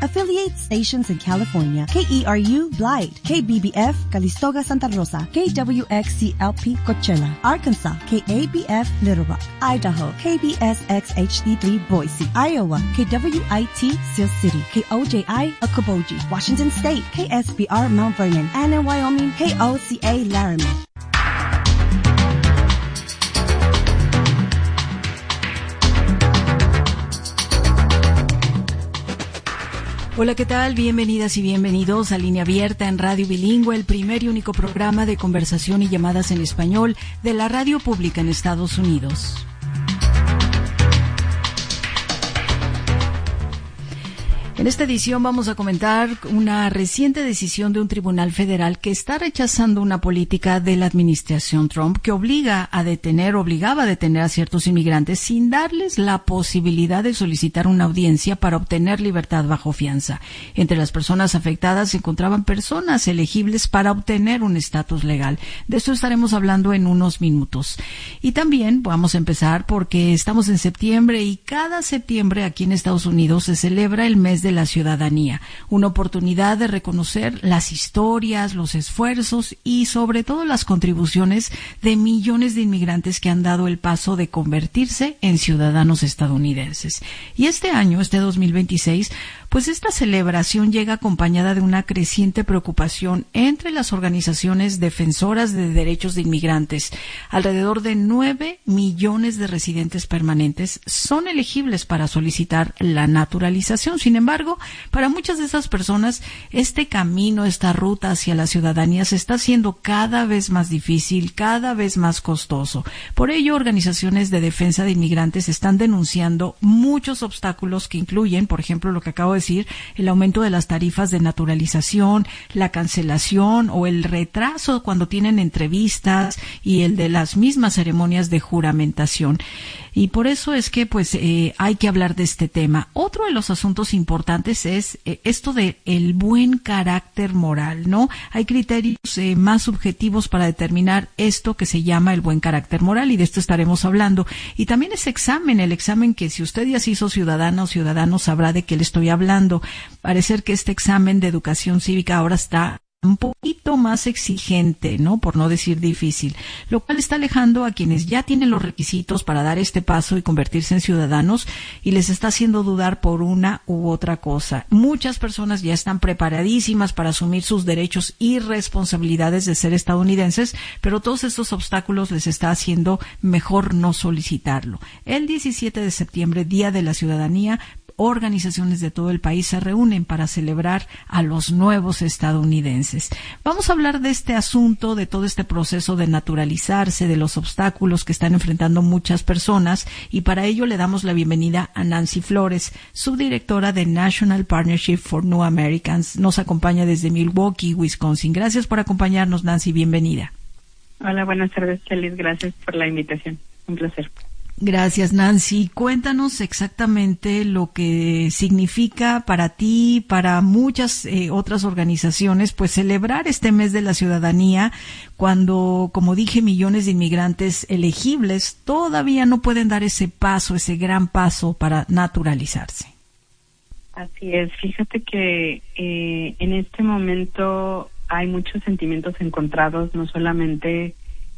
Affiliate stations in California: KERU Blythe, KBBF Calistoga Santa Rosa, KWXCLP Coachella, Arkansas, KABF Little Rock, Idaho, KBSXHD3 Boise, Iowa, KWIT Seal City, KOJI Okoboji, Washington State, KSBR Mount Vernon, and in Wyoming, KOCA Laramie. Hola, ¿qué tal? Bienvenidas y bienvenidos a Línea Abierta en Radio Bilingüe, el primer y único programa de conversación y llamadas en español de la radio pública en Estados Unidos. En esta edición vamos a comentar una reciente decisión de un tribunal federal que está rechazando una política de la administración Trump que obligaba a detener a ciertos inmigrantes sin darles la posibilidad de solicitar una audiencia para obtener libertad bajo fianza. Entre las personas afectadas se encontraban personas elegibles para obtener un estatus legal. De eso estaremos hablando en unos minutos. Y también vamos a empezar porque estamos en septiembre y cada septiembre aquí en Estados Unidos se celebra el mes de la ciudadanía, una oportunidad de reconocer las historias, los esfuerzos y sobre todo las contribuciones de millones de inmigrantes que han dado el paso de convertirse en ciudadanos estadounidenses. Y este año, este 2026, pues esta celebración llega acompañada de una creciente preocupación entre las organizaciones defensoras de derechos de inmigrantes. Alrededor de 9 millones de residentes permanentes son elegibles para solicitar la naturalización. Sin embargo, para muchas de esas personas, este camino, esta ruta hacia la ciudadanía se está haciendo cada vez más difícil, cada vez más costoso. Por ello, organizaciones de defensa de inmigrantes están denunciando muchos obstáculos que incluyen, por ejemplo, lo que acabo de decir, el aumento de las tarifas de naturalización, la cancelación o el retraso cuando tienen entrevistas y el de las mismas ceremonias de juramentación. Y por eso es que hay que hablar de este tema. Otro de los asuntos importantes es esto de el buen carácter moral, ¿no? Hay criterios más subjetivos para determinar esto que se llama el buen carácter moral, y de esto estaremos hablando. Y también ese examen, el examen que si usted ya se hizo ciudadana o ciudadano sabrá de qué le estoy hablando. Parece que este examen de educación cívica ahora está un poquito más exigente, ¿no? Por no decir difícil, lo cual está alejando a quienes ya tienen los requisitos para dar este paso y convertirse en ciudadanos y les está haciendo dudar por una u otra cosa. Muchas personas ya están preparadísimas para asumir sus derechos y responsabilidades de ser estadounidenses, pero todos estos obstáculos les está haciendo mejor no solicitarlo. El 17 de septiembre, Día de la Ciudadanía, organizaciones de todo el país se reúnen para celebrar a los nuevos estadounidenses. Vamos a hablar de este asunto, de todo este proceso de naturalizarse, de los obstáculos que están enfrentando muchas personas, y para ello le damos la bienvenida a Nancy Flores, subdirectora de National Partnership for New Americans. Nos acompaña desde Milwaukee, Wisconsin. Gracias por acompañarnos, Nancy. Bienvenida. Hola, buenas tardes, Chelis. Gracias por la invitación. Un placer. Gracias, Nancy. Cuéntanos exactamente lo que significa para ti, para muchas otras organizaciones, pues celebrar este mes de la ciudadanía cuando, como dije, millones de inmigrantes elegibles todavía no pueden dar ese paso, ese gran paso para naturalizarse. Así es. Fíjate que en este momento hay muchos sentimientos encontrados, no solamente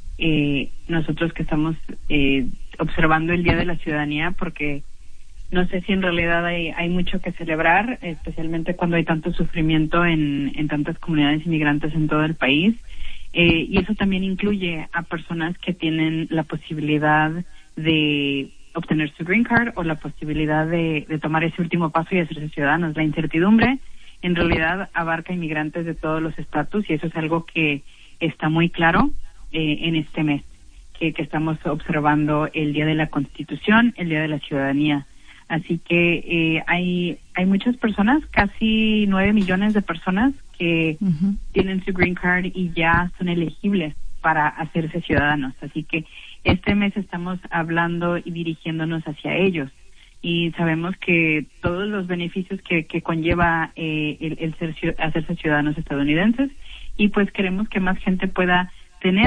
nosotros que estamos observando el Día de la Ciudadanía, porque no sé si en realidad hay mucho que celebrar, especialmente cuando hay tanto sufrimiento en tantas comunidades inmigrantes en todo el país, y eso también incluye a personas que tienen la posibilidad de obtener su green card o la posibilidad de tomar ese último paso y hacerse ciudadanos. La incertidumbre en realidad abarca inmigrantes de todos los estatus, y eso es algo que está muy claro en este mes que estamos observando el Día de la Constitución, el Día de la Ciudadanía. Así que hay muchas personas, casi 9 millones de personas que tienen su green card y ya son elegibles para hacerse ciudadanos. Así que este mes estamos hablando y dirigiéndonos hacia ellos. Y sabemos que todos los beneficios que conlleva hacerse ciudadanos estadounidenses, y pues queremos que más gente pueda tener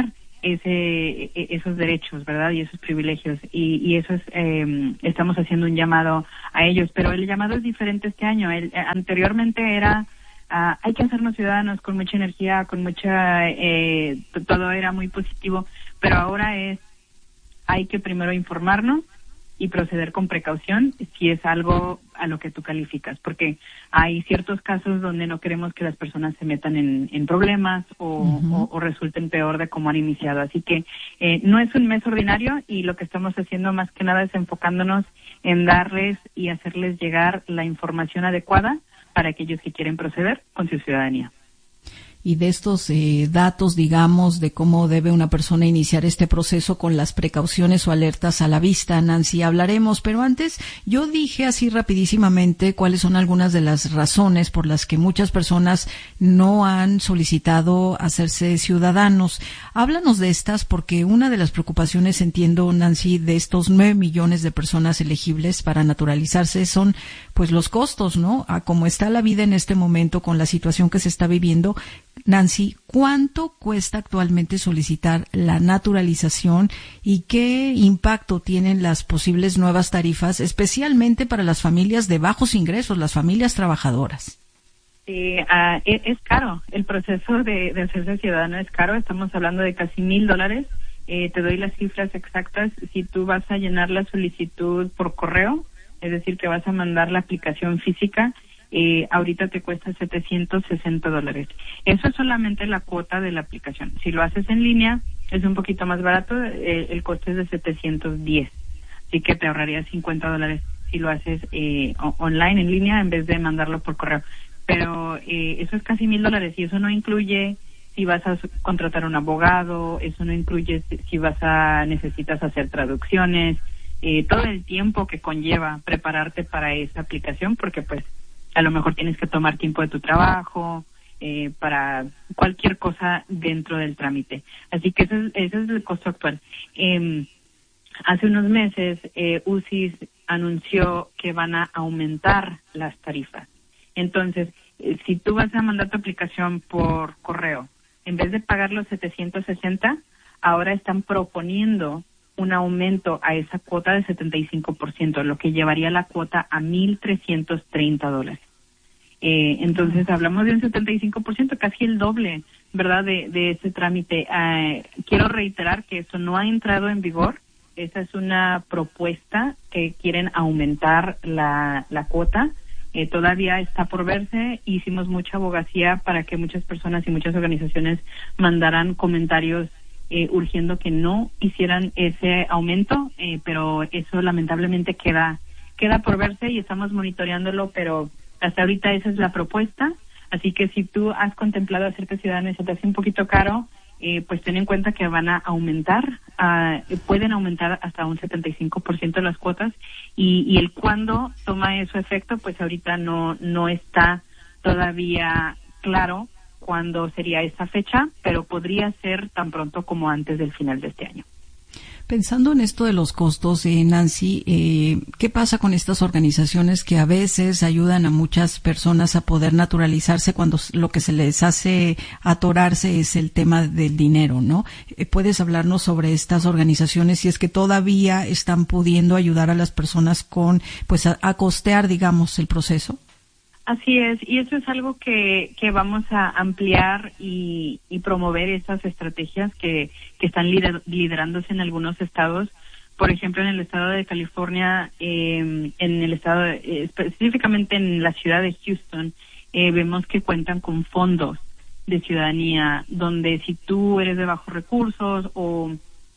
esos derechos, ¿verdad? Y esos privilegios. Y eso es, estamos haciendo un llamado a ellos. Pero el llamado es diferente este año. Anteriormente era, hay que hacernos ciudadanos con mucha energía, con mucha, todo era muy positivo. Pero ahora hay que primero informarnos y proceder con precaución si es algo a lo que tú calificas, porque hay ciertos casos donde no queremos que las personas se metan en problemas o resulten peor de cómo han iniciado. Así que no es un mes ordinario, y lo que estamos haciendo más que nada es enfocándonos en darles y hacerles llegar la información adecuada para aquellos que quieren proceder con su ciudadanía. Y de estos datos, digamos, de cómo debe una persona iniciar este proceso con las precauciones o alertas a la vista, Nancy, hablaremos. Pero antes, yo dije así rapidísimamente cuáles son algunas de las razones por las que muchas personas no han solicitado hacerse ciudadanos. Háblanos de estas, porque una de las preocupaciones, entiendo, Nancy, de estos 9 millones de personas elegibles para naturalizarse son, pues, los costos, ¿no? A cómo está la vida en este momento con la situación que se está viviendo. Nancy, ¿cuánto cuesta actualmente solicitar la naturalización y qué impacto tienen las posibles nuevas tarifas, especialmente para las familias de bajos ingresos, las familias trabajadoras? Es caro. El proceso de hacerse ciudadano es caro. Estamos hablando de casi $1,000. Te doy las cifras exactas. Si tú vas a llenar la solicitud por correo, es decir, que vas a mandar la aplicación física, ahorita te cuesta $760. Eso es solamente la cuota de la aplicación. Si lo haces en línea, es un poquito más barato, el costo es de $710. Así que te ahorrarías $50 si lo haces online, en línea, en vez de mandarlo por correo. Pero eso es casi $1,000, y eso no incluye si vas a contratar un abogado, eso no incluye si necesitas hacer traducciones, todo el tiempo que conlleva prepararte para esa aplicación, porque pues a lo mejor tienes que tomar tiempo de tu trabajo, para cualquier cosa dentro del trámite. Así que ese es el costo actual. Hace unos meses, UCIS anunció que van a aumentar las tarifas. Entonces, si tú vas a mandar tu aplicación por correo, en vez de pagar los 760, ahora están proponiendo un aumento a esa cuota de 75%, lo que llevaría la cuota a $1,330. Entonces hablamos de un 75%, casi el doble, ¿verdad?, de ese trámite. Quiero reiterar que eso no ha entrado en vigor. Esa es una propuesta que quieren aumentar la cuota. Todavía está por verse. Hicimos mucha abogacía para que muchas personas y muchas organizaciones mandaran comentarios urgiendo que no hicieran ese aumento, pero eso lamentablemente queda por verse y estamos monitoreándolo, pero hasta ahorita esa es la propuesta. Así que si tú has contemplado hacerte ciudadano y se te hace un poquito caro, pues ten en cuenta que van a aumentar, pueden aumentar hasta un 75% las cuotas, y el cuándo toma eso efecto, pues ahorita no está todavía claro cuándo sería esa fecha, pero podría ser tan pronto como antes del final de este año. Pensando en esto de los costos, Nancy, ¿qué pasa con estas organizaciones que a veces ayudan a muchas personas a poder naturalizarse cuando lo que se les hace atorarse es el tema del dinero, ¿no? ¿Puedes hablarnos sobre estas organizaciones si es que todavía están pudiendo ayudar a las personas con, pues, a costear, digamos, el proceso? Así es, y eso es algo que vamos a ampliar y promover esas estrategias que están liderándose en algunos estados. Por ejemplo, en el estado de California, en el estado específicamente en la ciudad de Houston, vemos que cuentan con fondos de ciudadanía, donde si tú eres de bajos recursos o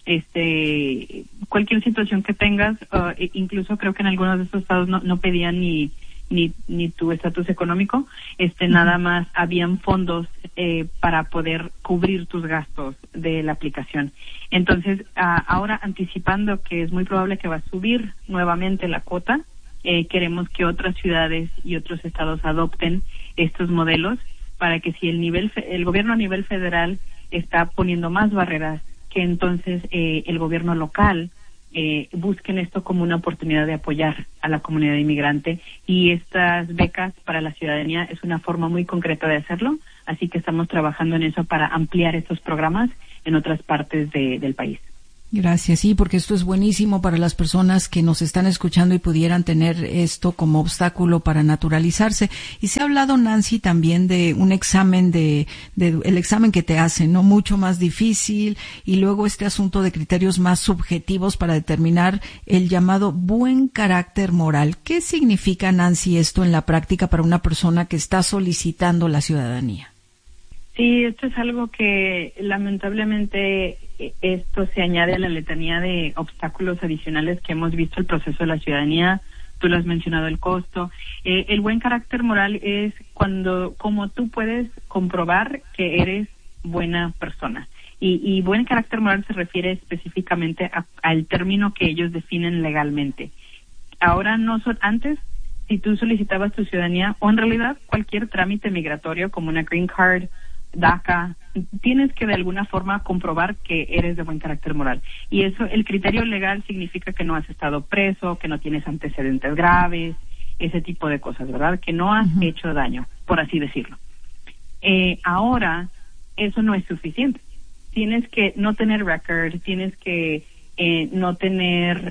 cualquier situación que tengas, incluso creo que en algunos de estos estados no pedían ni tu estatus económico, nada más habían fondos para poder cubrir tus gastos de la aplicación. Entonces, ahora anticipando que es muy probable que va a subir nuevamente la cuota, queremos que otras ciudades y otros estados adopten estos modelos para que si el gobierno a nivel federal está poniendo más barreras, que entonces el gobierno local busquen esto como una oportunidad de apoyar a la comunidad inmigrante, y estas becas para la ciudadanía es una forma muy concreta de hacerlo, así que estamos trabajando en eso para ampliar estos programas en otras partes del país. Gracias, sí, porque esto es buenísimo para las personas que nos están escuchando y pudieran tener esto como obstáculo para naturalizarse. Y se ha hablado, Nancy, también de un examen el examen que te hacen, ¿no? Mucho más difícil, y luego este asunto de criterios más subjetivos para determinar el llamado buen carácter moral. ¿Qué significa, Nancy, esto en la práctica para una persona que está solicitando la ciudadanía? Sí, esto es algo que lamentablemente esto se añade a la letanía de obstáculos adicionales que hemos visto el proceso de la ciudadanía. Tú lo has mencionado, el costo. El buen carácter moral es como tú puedes comprobar que eres buena persona. Y buen carácter moral se refiere específicamente al término que ellos definen legalmente. Ahora antes, si tú solicitabas tu ciudadanía, o en realidad cualquier trámite migratorio como una green card, DACA, tienes que de alguna forma comprobar que eres de buen carácter moral. Y eso, el criterio legal significa que no has estado preso, que no tienes antecedentes graves, ese tipo de cosas, ¿verdad? Que no has hecho daño, por así decirlo. Ahora, eso no es suficiente. Tienes que no tener record, tienes que no tener,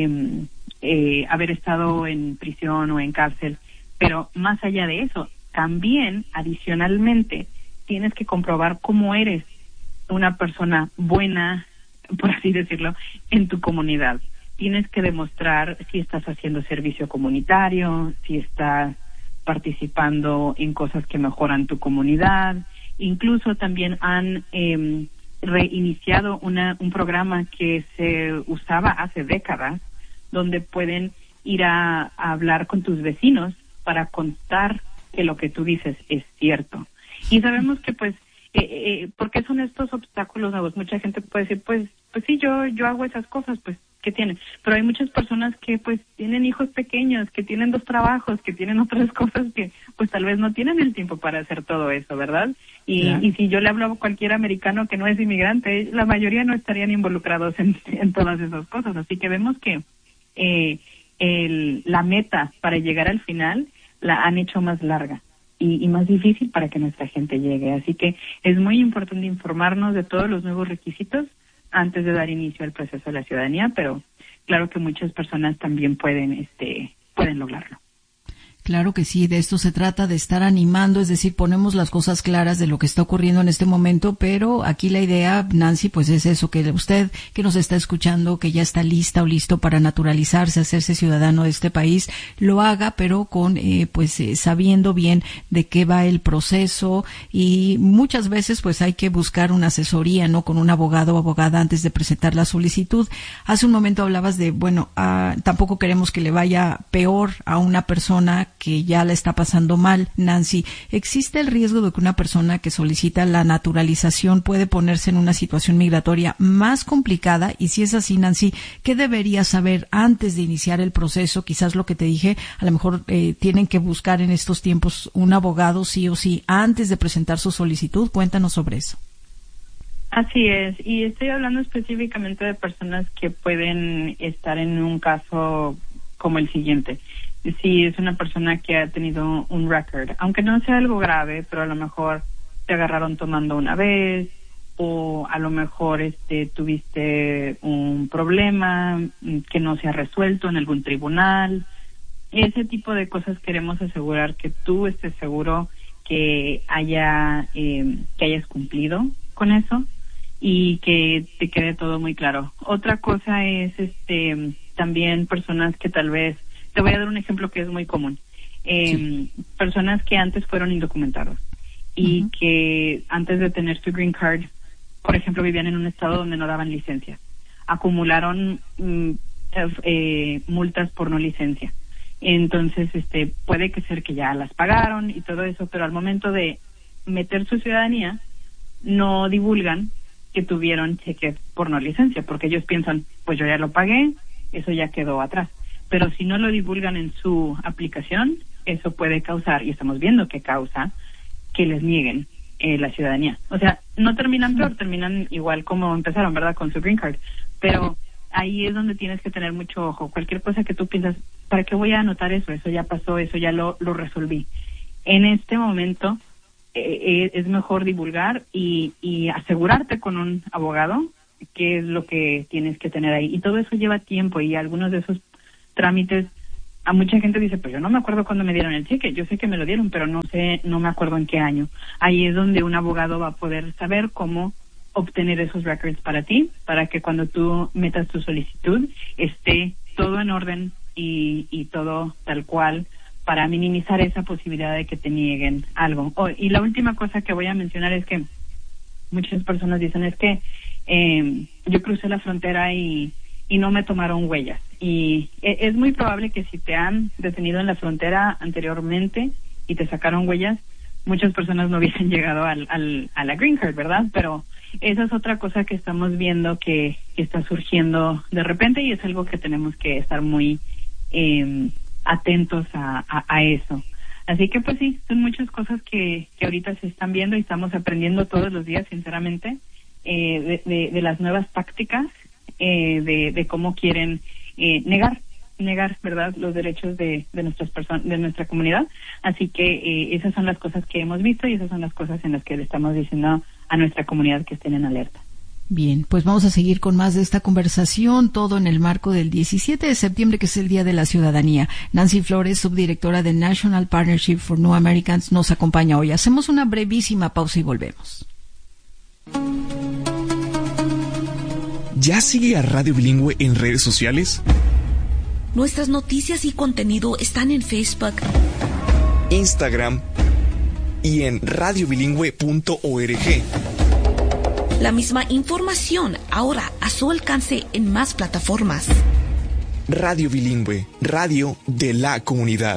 haber estado en prisión o en cárcel, pero más allá de eso, también, adicionalmente, tienes que comprobar cómo eres una persona buena, por así decirlo, en tu comunidad. Tienes que demostrar si estás haciendo servicio comunitario, si estás participando en cosas que mejoran tu comunidad. Incluso también han reiniciado un programa que se usaba hace décadas, donde pueden ir a hablar con tus vecinos para contar que lo que tú dices es cierto. Y sabemos que ¿por qué son estos obstáculos nuevos? Mucha gente puede decir, pues sí, yo hago esas cosas, pues, ¿qué tienen? Pero hay muchas personas que pues tienen hijos pequeños, que tienen 2 trabajos, que tienen otras cosas que pues tal vez no tienen el tiempo para hacer todo eso, ¿verdad? Y si yo le hablo a cualquier americano que no es inmigrante, la mayoría no estarían involucrados en todas esas cosas. Así que vemos que la meta para llegar al final la han hecho más larga y más difícil para que nuestra gente llegue. Así que es muy importante informarnos de todos los nuevos requisitos antes de dar inicio al proceso de la ciudadanía, pero claro que muchas personas también pueden lograrlo. Claro que sí, de esto se trata, de estar animando, es decir, ponemos las cosas claras de lo que está ocurriendo en este momento, pero aquí la idea, Nancy, pues es eso, que usted que nos está escuchando, que ya está lista o listo para naturalizarse, hacerse ciudadano de este país, lo haga, pero con, sabiendo bien de qué va el proceso, y muchas veces pues hay que buscar una asesoría, ¿no? Con un abogado o abogada antes de presentar la solicitud. Hace un momento hablabas de, tampoco queremos que le vaya peor a una persona que ya la está pasando mal. Nancy, ¿existe el riesgo de que una persona que solicita la naturalización puede ponerse en una situación migratoria más complicada? Y si es así, Nancy, ¿qué debería saber antes de iniciar el proceso? Quizás lo que te dije, a lo mejor tienen que buscar en estos tiempos un abogado sí o sí antes de presentar su solicitud. Cuéntanos sobre eso. Así es, y estoy hablando específicamente de personas que pueden estar en un caso como el siguiente. Si es una persona que ha tenido un record, aunque no sea algo grave, pero a lo mejor te agarraron tomando una vez, o a lo mejor tuviste un problema que no se ha resuelto en algún tribunal. Ese tipo de cosas queremos asegurar que tú estés seguro que hayas cumplido con eso y que te quede todo muy claro. Otra cosa es también personas que tal vez, te voy a dar un ejemplo que es muy común. Personas que antes fueron indocumentados y que antes de tener su green card, por ejemplo, vivían en un estado donde no daban licencias. Acumularon multas por no licencia. Entonces, puede que ser que ya las pagaron y todo eso, pero al momento de meter su ciudadanía, no divulgan que tuvieron cheques por no licencia, porque ellos piensan, pues yo ya lo pagué, eso ya quedó atrás. Pero si no lo divulgan en su aplicación, eso puede causar, y estamos viendo que causa, que les nieguen la ciudadanía. O sea, no terminan peor, terminan igual como empezaron, ¿verdad?, con su green card. Pero ahí es donde tienes que tener mucho ojo. Cualquier cosa que tú piensas, ¿para qué voy a anotar eso? Eso ya pasó, eso ya lo resolví. En este momento, es mejor divulgar y asegurarte con un abogado qué es lo que tienes que tener ahí. Y todo eso lleva tiempo, y algunos de esos trámites, a mucha gente dice, pues yo no me acuerdo cuándo me dieron el cheque, yo sé que me lo dieron, pero no me acuerdo en qué año. Ahí es donde un abogado va a poder saber cómo obtener esos records para ti, para que cuando tú metas tu solicitud esté todo en orden y todo tal cual, para minimizar esa posibilidad de que te nieguen algo. Y la última cosa que voy a mencionar es que muchas personas dicen, es que yo crucé la frontera y no me tomaron huellas. Y es muy probable que si te han detenido en la frontera anteriormente y te sacaron huellas, muchas personas no hubiesen llegado a la Green Card, ¿verdad? Pero esa es otra cosa que estamos viendo que está surgiendo de repente, y es algo que tenemos que estar muy atentos a eso. Así que pues sí, son muchas cosas que ahorita se están viendo y estamos aprendiendo todos los días, sinceramente, de las nuevas tácticas, de cómo quieren negar, ¿verdad?, los derechos de nuestras personas, de nuestra comunidad. Así que esas son las cosas que hemos visto, y esas son las cosas en las que le estamos diciendo a nuestra comunidad que estén en alerta. Bien, pues vamos a seguir con más de esta conversación, todo en el marco del 17 de septiembre, que es el Día de la Ciudadanía. Nancy Flores, subdirectora de National Partnership for New Americans, nos acompaña hoy. Hacemos una brevísima pausa y volvemos. ¿Ya sigue a Radio Bilingüe en redes sociales? Nuestras noticias y contenido están en Facebook, Instagram y en radiobilingüe.org. La misma información ahora a su alcance en más plataformas. Radio Bilingüe, radio de la comunidad.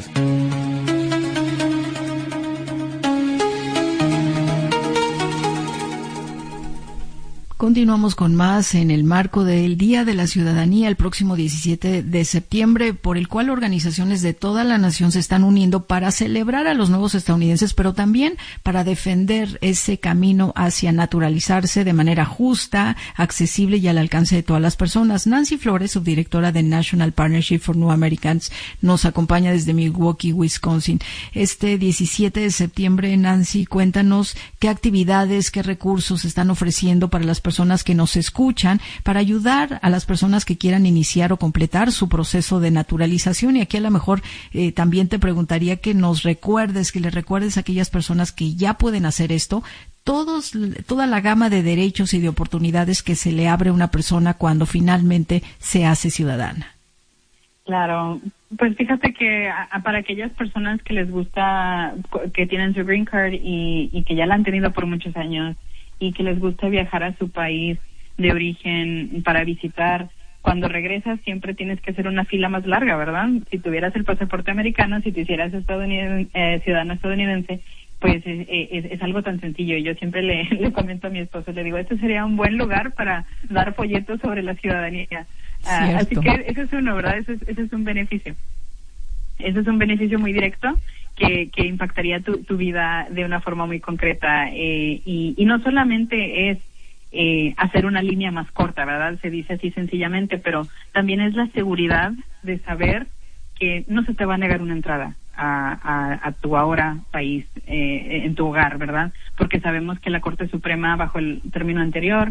Continuamos con más en el marco del Día de la Ciudadanía, el próximo 17 de septiembre, por el cual organizaciones de toda la nación se están uniendo para celebrar a los nuevos estadounidenses, pero también para defender ese camino hacia naturalizarse de manera justa, accesible y al alcance de todas las personas. Nancy Flores, subdirectora de National Partnership for New Americans, nos acompaña desde Milwaukee, Wisconsin. Este 17 de septiembre, Nancy, cuéntanos qué actividades, qué recursos están ofreciendo para las personas que nos escuchan, para ayudar a las personas que quieran iniciar o completar su proceso de naturalización. Y aquí a lo mejor también te preguntaría que le recuerdes a aquellas personas que ya pueden hacer esto, toda la gama de derechos y de oportunidades que se le abre a una persona cuando finalmente se hace ciudadana. Claro, pues fíjate que para aquellas personas que les gusta, que tienen su Green Card y que ya la han tenido por muchos años, y que les gusta viajar a su país de origen para visitar, cuando regresas siempre tienes que hacer una fila más larga, ¿verdad? Si tuvieras el pasaporte americano, si te hicieras ciudadano estadounidense, pues es algo tan sencillo. Yo siempre le comento a mi esposo, le digo, este sería un buen lugar para dar folletos sobre la ciudadanía. Así que ese es uno, ¿verdad? Ese es un beneficio. Ese es un beneficio muy directo que impactaría tu vida de una forma muy concreta, y no solamente es hacer una línea más corta, ¿verdad? Se dice así sencillamente, pero también es la seguridad de saber que no se te va a negar una entrada a tu ahora país, en tu hogar, ¿verdad? Porque sabemos que la Corte Suprema, bajo el término anterior,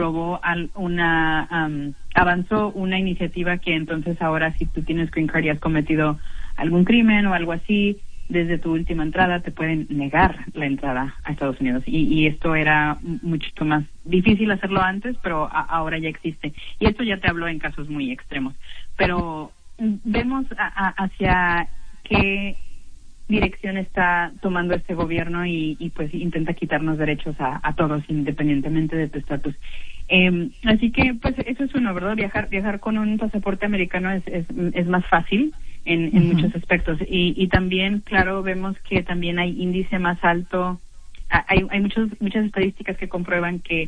avanzó una iniciativa que entonces ahora, si tú tienes Green Card y has cometido algún crimen o algo así, desde tu última entrada te pueden negar la entrada a Estados Unidos. Y esto era mucho más difícil hacerlo antes, pero ahora ya existe. Y esto ya te hablo en casos muy extremos. Pero vemos hacia qué dirección está tomando este gobierno y pues intenta quitarnos derechos a todos, independientemente de tu estatus. Así que pues eso es uno, ¿verdad? Viajar con un pasaporte americano es más fácil en muchos aspectos, y también, claro, vemos que también hay índice más alto. Hay muchas estadísticas que comprueban que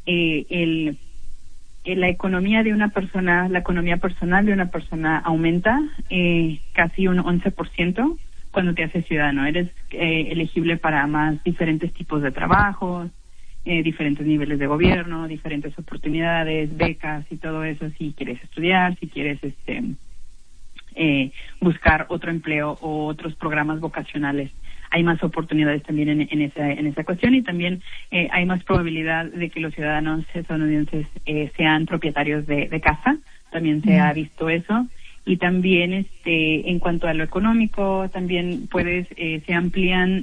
la economía de una persona, la economía personal de una persona aumenta casi un 11% cuando te haces ciudadano. Eres elegible para más diferentes tipos de trabajos, diferentes niveles de gobierno, diferentes oportunidades, becas y todo eso, si quieres estudiar, si quieres buscar otro empleo o otros programas vocacionales. hay más oportunidades también en esa cuestión, y también hay más probabilidad de que los ciudadanos estadounidenses sean propietarios de casa. También se ha visto eso. Y también en cuanto a lo económico, también se amplían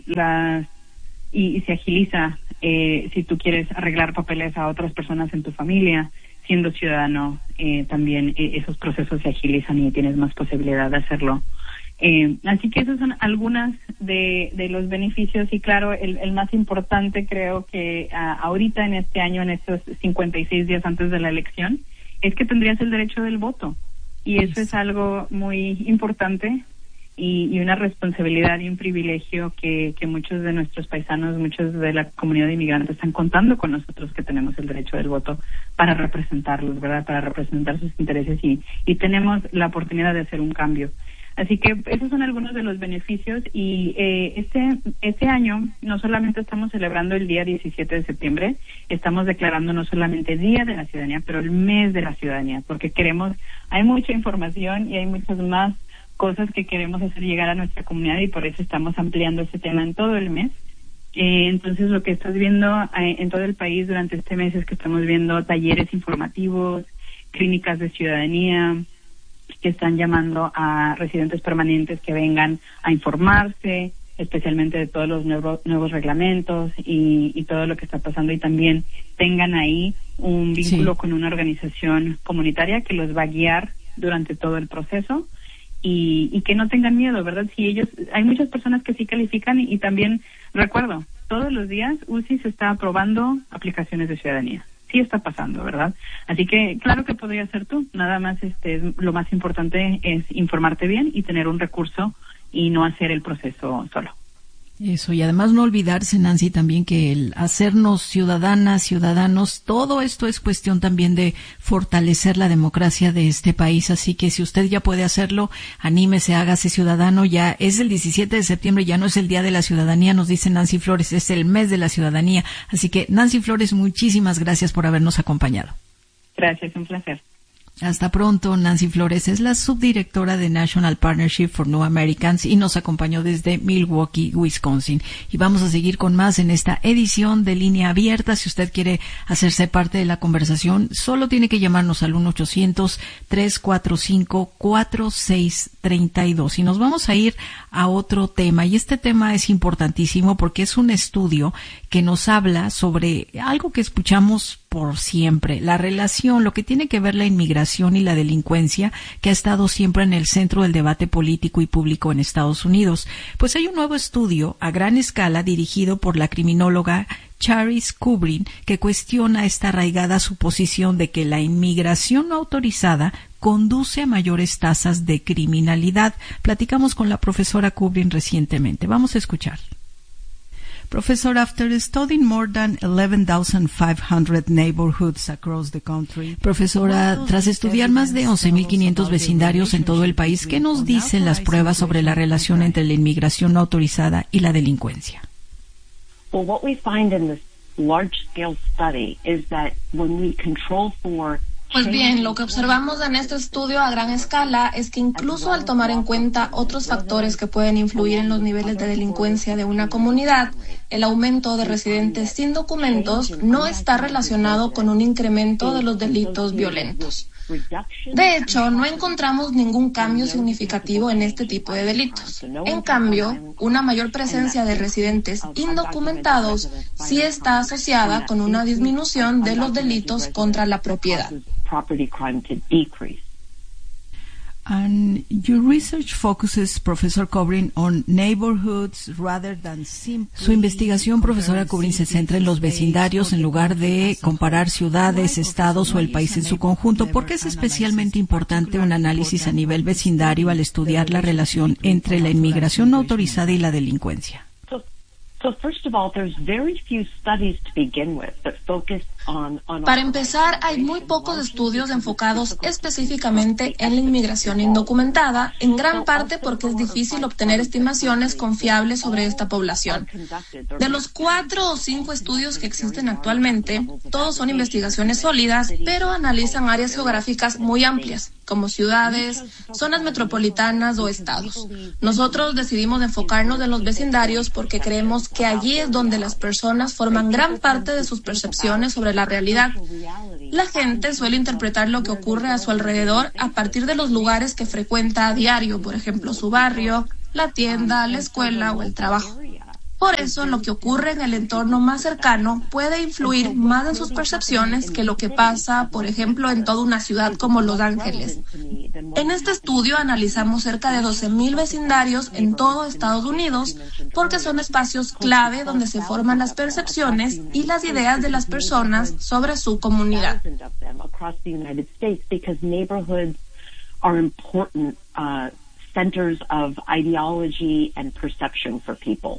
y se agiliza si tú quieres arreglar papeles a otras personas en tu familia, siendo ciudadano, también esos procesos se agilizan y tienes más posibilidad de hacerlo. Así que esos son algunas de los beneficios, y claro, el más importante creo que ahorita en este año, en estos 56 días antes de la elección, es que tendrías el derecho del voto. Y eso es algo muy importante y una responsabilidad y un privilegio que muchos de nuestros paisanos, muchos de la comunidad de inmigrantes están contando con nosotros, que tenemos el derecho del voto para representarlos, ¿verdad? Para representar sus intereses y tenemos la oportunidad de hacer un cambio. Así que esos son algunos de los beneficios, y este año no solamente estamos celebrando el día 17 de septiembre, estamos declarando no solamente Día de la Ciudadanía, pero el Mes de la Ciudadanía, porque hay mucha información y hay muchas más cosas que queremos hacer llegar a nuestra comunidad, y por eso estamos ampliando este tema en todo el mes. Entonces lo que estás viendo en todo el país durante este mes es que estamos viendo talleres informativos, clínicas de ciudadanía, que están llamando a residentes permanentes que vengan a informarse, especialmente de todos los nuevos reglamentos y todo lo que está pasando, y también tengan ahí un vínculo con una organización comunitaria que los va a guiar durante todo el proceso, y que no tengan miedo, ¿verdad? Hay muchas personas que sí califican, y también recuerdo, todos los días UCI se está aprobando aplicaciones de ciudadanía. Sí está pasando, ¿verdad? Así que claro que podría ser tú, nada más lo más importante es informarte bien y tener un recurso y no hacer el proceso solo. Eso, y además no olvidarse, Nancy, también que el hacernos ciudadanos, todo esto es cuestión también de fortalecer la democracia de este país. Así que si usted ya puede hacerlo, anímese, hágase ciudadano. Ya es el 17 de septiembre, ya no es el Día de la Ciudadanía, nos dice Nancy Flores, es el Mes de la Ciudadanía. Así que, Nancy Flores, muchísimas gracias por habernos acompañado. Gracias, un placer. Hasta pronto. Nancy Flores es la subdirectora de National Partnership for New Americans y nos acompañó desde Milwaukee, Wisconsin. Y vamos a seguir con más en esta edición de Línea Abierta. Si usted quiere hacerse parte de la conversación, solo tiene que llamarnos al 1-800-345-4632. Y nos vamos a ir a otro tema. Y este tema es importantísimo porque es un estudio que nos habla sobre algo que escuchamos por siempre, la relación, lo que tiene que ver la inmigración y la delincuencia, que ha estado siempre en el centro del debate político y público en Estados Unidos. Pues hay un nuevo estudio a gran escala dirigido por la criminóloga Charis Kubrin, que cuestiona esta arraigada suposición de que la inmigración no autorizada conduce a mayores tasas de criminalidad. Platicamos con la profesora Kubrin recientemente. Vamos a escuchar. Professor, after studying more than 11,500 neighborhoods across the country. Profesora, tras estudiar más de 11,500 vecindarios en todo el país, ¿qué nos dicen las pruebas sobre la relación entre la inmigración no autorizada y la delincuencia? Well, what we find in this large-scale study is that when we control for Pues bien, lo que observamos en este estudio a gran escala es que incluso al tomar en cuenta otros factores que pueden influir en los niveles de delincuencia de una comunidad, el aumento de residentes sin documentos no está relacionado con un incremento de los delitos violentos. De hecho, no encontramos ningún cambio significativo en este tipo de delitos. En cambio, una mayor presencia de residentes indocumentados sí está asociada con una disminución de los delitos contra la propiedad. And your research focuses, Professor Kubrin, on neighborhoods rather than simply... Su investigación, profesora Kubrin, se centra en los vecindarios en lugar de comparar ciudades, estados o el país en su conjunto. ¿Por qué es especialmente importante un análisis a nivel vecindario al estudiar la relación entre la inmigración no autorizada y la delincuencia? Para empezar, hay muy pocos estudios enfocados específicamente en la inmigración indocumentada, en gran parte porque es difícil obtener estimaciones confiables sobre esta población. De los 4 o 5 estudios que existen actualmente, todos son investigaciones sólidas, pero analizan áreas geográficas muy amplias, como ciudades, zonas metropolitanas o estados. Nosotros decidimos enfocarnos en los vecindarios porque creemos que allí es donde las personas forman gran parte de sus percepciones sobre la realidad. La gente suele interpretar lo que ocurre a su alrededor a partir de los lugares que frecuenta a diario, por ejemplo, su barrio, la tienda, la escuela o el trabajo. Por eso, lo que ocurre en el entorno más cercano puede influir más en sus percepciones que lo que pasa, por ejemplo, en toda una ciudad como Los Ángeles. En este estudio analizamos cerca de 12,000 vecindarios en todo Estados Unidos porque son espacios clave donde se forman las percepciones y las ideas de las personas sobre su comunidad. Centers of ideology and perception for people.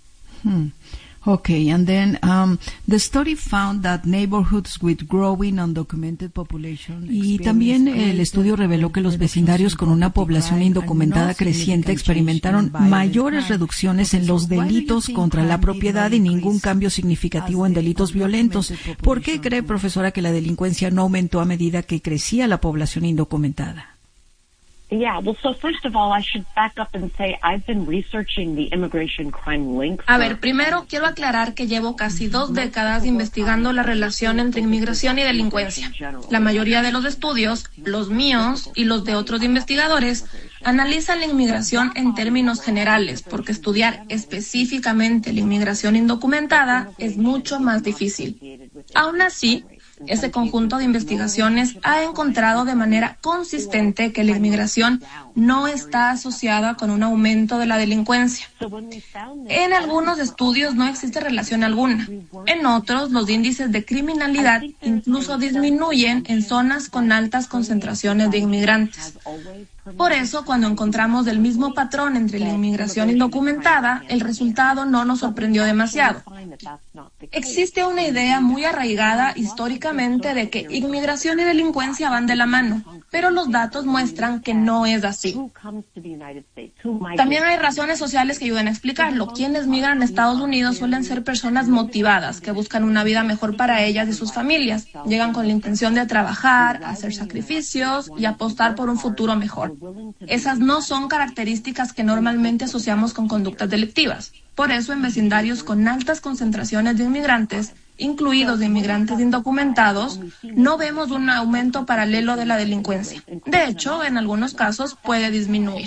Okay, and then the study found that neighborhoods with growing undocumented population. Y también el estudio reveló que los vecindarios con una población indocumentada creciente experimentaron mayores reducciones en los delitos contra la propiedad y ningún cambio significativo en delitos violentos. ¿Por qué cree, profesora, que la delincuencia no aumentó a medida que crecía la población indocumentada? A ver, primero quiero aclarar que llevo casi 2 décadas investigando la relación entre inmigración y delincuencia. La mayoría de los estudios, los míos y los de otros investigadores, analizan la inmigración en términos generales, porque estudiar específicamente la inmigración indocumentada es mucho más difícil. Aún así, ese conjunto de investigaciones ha encontrado de manera consistente que la inmigración no está asociada con un aumento de la delincuencia. En algunos estudios no existe relación alguna. En otros, los índices de criminalidad incluso disminuyen en zonas con altas concentraciones de inmigrantes. Por eso, cuando encontramos el mismo patrón entre la inmigración indocumentada, el resultado no nos sorprendió demasiado. Existe una idea muy arraigada históricamente de que inmigración y delincuencia van de la mano, pero los datos muestran que no es así. También hay razones sociales que ayudan a explicarlo. Quienes migran a Estados Unidos suelen ser personas motivadas, que buscan una vida mejor para ellas y sus familias. Llegan con la intención de trabajar, hacer sacrificios y apostar por un futuro mejor. Esas no son características que normalmente asociamos con conductas delictivas. Por eso, en vecindarios con altas concentraciones de inmigrantes, incluidos inmigrantes indocumentados, no vemos un aumento paralelo de la delincuencia. De hecho, en algunos casos puede disminuir.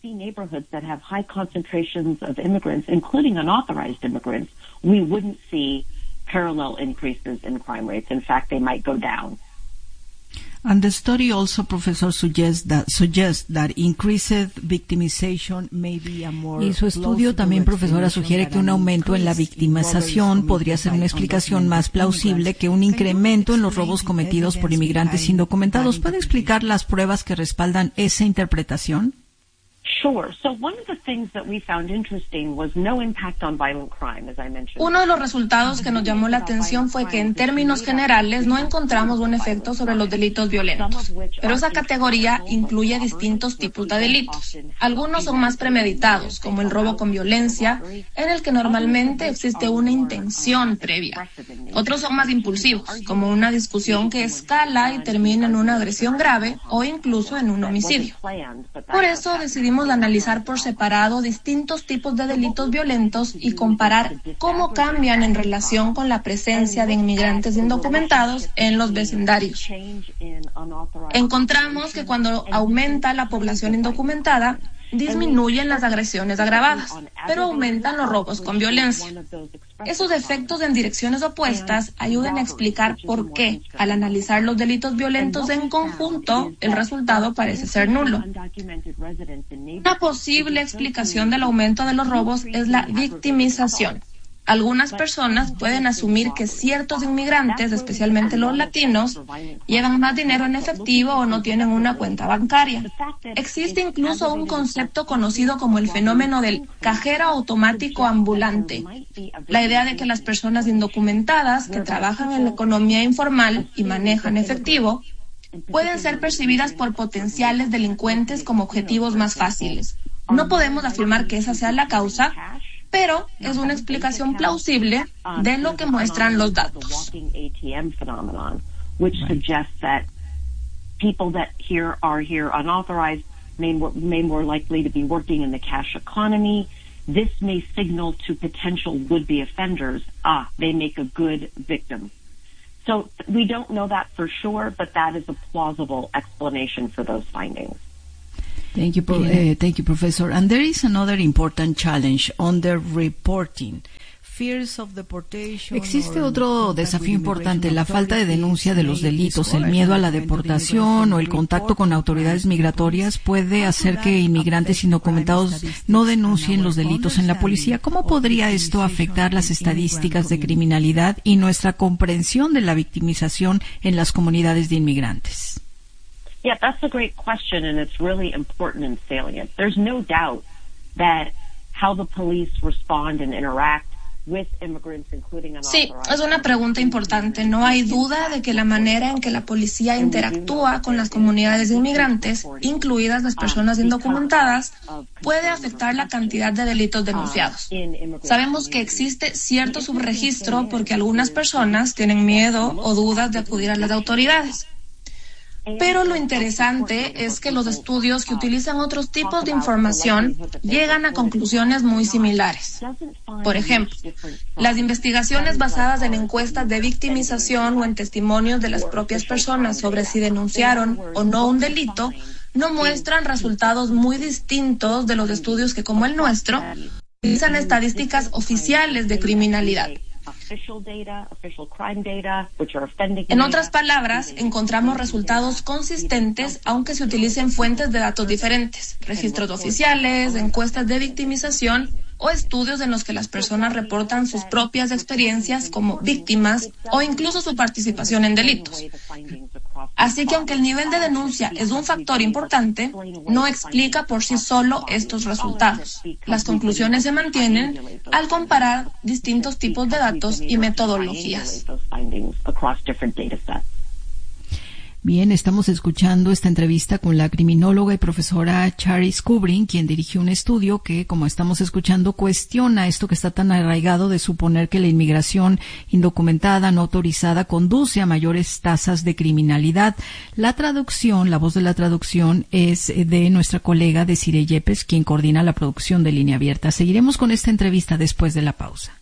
And the study also, Professor, suggests that increased victimization may be a more. Y su estudio también, profesora, sugiere que un aumento en la victimización podría ser una explicación más plausible que un incremento en los robos cometidos por inmigrantes indocumentados. ¿Puede explicar las pruebas que respaldan esa interpretación? Uno de los resultados que nos llamó la atención fue que en términos generales no encontramos un efecto sobre los delitos violentos, pero esa categoría incluye distintos tipos de delitos. Algunos son más premeditados, como el robo con violencia, en el que normalmente existe una intención previa. Otros son más impulsivos, como una discusión que escala y termina en una agresión grave o incluso en un homicidio. Por eso decidimos analizar por separado distintos tipos de delitos violentos y comparar cómo cambian en relación con la presencia de inmigrantes indocumentados en los vecindarios. Encontramos que cuando aumenta la población indocumentada, disminuyen las agresiones agravadas, pero aumentan los robos con violencia. Esos efectos en direcciones opuestas ayudan a explicar por qué, al analizar los delitos violentos en conjunto, el resultado parece ser nulo. Una posible explicación del aumento de los robos es la victimización. Algunas personas pueden asumir que ciertos inmigrantes, especialmente los latinos, llevan más dinero en efectivo o no tienen una cuenta bancaria. Existe incluso un concepto conocido como el fenómeno del cajero automático ambulante. La idea de que las personas indocumentadas que trabajan en la economía informal y manejan efectivo pueden ser percibidas por potenciales delincuentes como objetivos más fáciles. No podemos afirmar que esa sea la causa, pero es una explicación plausible de lo que muestran los datos. People that are here unauthorized may more likely to be working in the cash economy. This may signal to potential would-be offenders, they make a good victim. So we don't know that for sure, but that is a plausible explanation for those findings. Thank you, Professor. And there is another important challenge on the reporting. Existe otro desafío importante, la falta de denuncia de los delitos, el miedo a la deportación o el contacto con autoridades migratorias puede hacer que inmigrantes indocumentados no denuncien los delitos en la policía. ¿Cómo podría esto afectar las estadísticas de criminalidad y nuestra comprensión de la victimización en las comunidades de inmigrantes? Yeah, that's a great question, and it's really important and salient. There's no doubt that how the police respond and interact. Sí, es una pregunta importante. No hay duda de que la manera en que la policía interactúa con las comunidades de inmigrantes, incluidas las personas indocumentadas, puede afectar la cantidad de delitos denunciados. Sabemos que existe cierto subregistro porque algunas personas tienen miedo o dudas de acudir a las autoridades. Pero lo interesante es que los estudios que utilizan otros tipos de información llegan a conclusiones muy similares. Por ejemplo, las investigaciones basadas en encuestas de victimización o en testimonios de las propias personas sobre si denunciaron o no un delito no muestran resultados muy distintos de los estudios que, como el nuestro, utilizan estadísticas oficiales de criminalidad. En otras palabras, encontramos resultados consistentes aunque se utilicen fuentes de datos diferentes, registros oficiales, encuestas de victimización o estudios en los que las personas reportan sus propias experiencias como víctimas o incluso su participación en delitos. Así que aunque el nivel de denuncia es un factor importante, no explica por sí solo estos resultados. Las conclusiones se mantienen al comparar distintos tipos de datos y metodologías. Bien, estamos escuchando esta entrevista con la criminóloga y profesora Charis Kubrin, quien dirigió un estudio que, como estamos escuchando, cuestiona esto que está tan arraigado de suponer que la inmigración indocumentada, no autorizada, conduce a mayores tasas de criminalidad. La traducción, la voz de la traducción es de nuestra colega Desiree Yepes, quien coordina la producción de Línea Abierta. Seguiremos con esta entrevista después de la pausa.